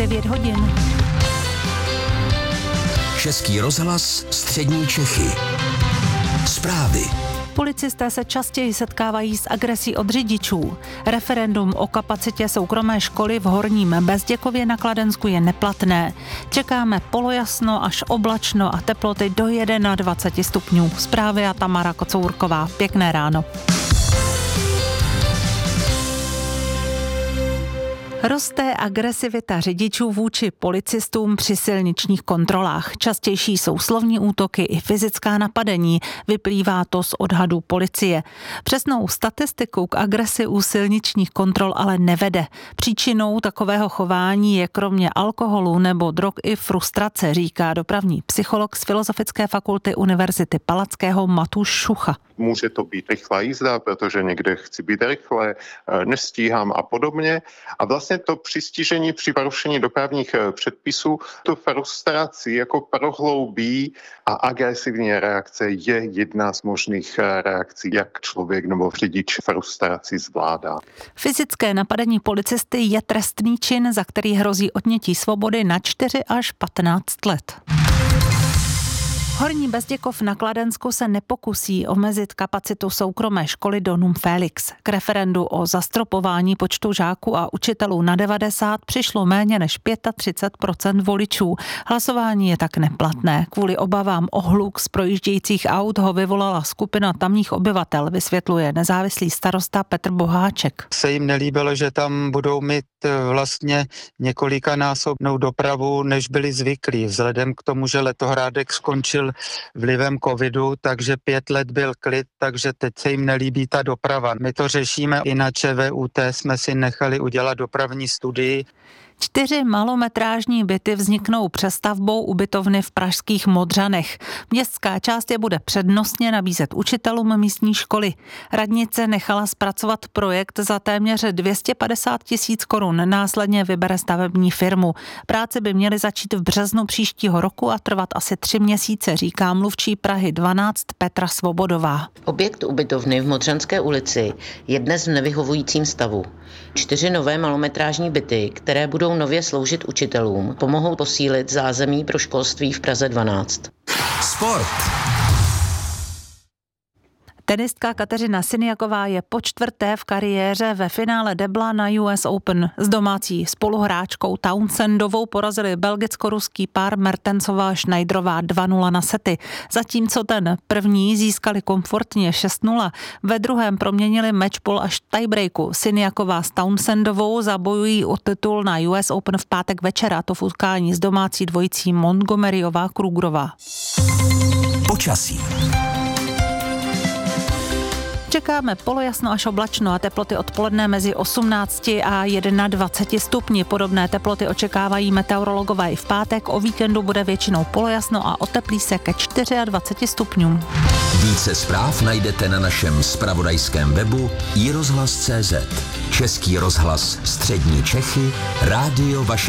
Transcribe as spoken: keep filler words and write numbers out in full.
devět hodin. Český rozhlas Střední Čechy. Zprávy. Policisté se častěji setkávají s agresí od řidičů. Referendum o kapacitě soukromé školy v Horním Bezděkově na Kladensku je neplatné. Čekáme polojasno až oblačno a teploty do dvacet jedna stupňů. Zprávy a Tamara Kocourková. Pěkné ráno. Roste agresivita řidičů vůči policistům při silničních kontrolách. Častější jsou slovní útoky i fyzická napadení. Vyplývá to z odhadů policie. Přesnou statistiku k agresi u silničních kontrol ale nevede. Příčinou takového chování je kromě alkoholu nebo drog i frustrace, říká dopravní psycholog z Filozofické fakulty Univerzity Palackého Matúš Šucha. Může to být rychlá jízda, protože někde chci být rychle, nestíhám a podobně. A vlastně to přistižení při porušení dopravních předpisů, tu frustraci jako prohloubí a agresivní reakce je jedna z možných reakcí, jak člověk nebo řidič frustraci zvládá. Fyzické napadení policisty je trestný čin, za který hrozí odnětí svobody na čtyři až patnáct let. Horní Bezděkov na Kladensku se nepokusí omezit kapacitu soukromé školy Donum Felix. K referendu o zastropování počtu žáků a učitelů na devadesát přišlo méně než třicet pět procent voličů. Hlasování je tak neplatné. Kvůli obavám o hluk z projíždějících aut ho vyvolala skupina tamních obyvatel, vysvětluje nezávislý starosta Petr Boháček. Se jim nelíbilo, že tam budou mít vlastně několikanásobnou dopravu, než byli zvyklí. Vzhledem k tomu, že Letohrádek skončil vlivem covidu, takže pět let byl klid, takže teď se jim nelíbí ta doprava. My to řešíme, i na ČVUT jsme si nechali udělat dopravní studii. Čtyři malometrážní byty vzniknou přestavbou ubytovny v pražských Modřanech. Městská část je bude přednostně nabízet učitelům místní školy. Radnice nechala zpracovat projekt za téměř dvě stě padesát tisíc korun. Následně vybere stavební firmu. Práce by měly začít v březnu příštího roku a trvat asi tři měsíce, říká mluvčí Prahy dvanáct Petra Svobodová. Objekt ubytovny v Modřanské ulici je dnes v nevyhovujícím stavu. Čtyři nové malometrážní byty, které budou nově sloužit učitelům, pomohou posílit zázemí pro školství v Praze dvanáct. Sport. Tenistka Kateřina Siniaková je po čtvrté v kariéře ve finále debla na U S Open. S domácí spoluhráčkou Townsendovou porazili belgicko-ruský pár Mertensová a Schneiderová dva nula na sety. Zatímco ten první získali komfortně šest nula, ve druhém proměnili matchball až tiebreaku. Siniaková s Townsendovou zabojují o titul na U S Open v pátek večer, a to v utkání s domácí dvojicí Montgomeryová Krugerová. Počasí. Čekáme polojasno až oblačno a teploty odpoledne mezi osmnácti a dvaceti jedna stupni. Podobné teploty očekávají meteorologové i v pátek. O víkendu bude většinou polojasno a oteplí se ke dvaceti čtyřem stupňům. Více zpráv najdete na našem zpravodajském webu i rozhlas tečka cé zet. Český rozhlas Střední Čechy, rádio vaše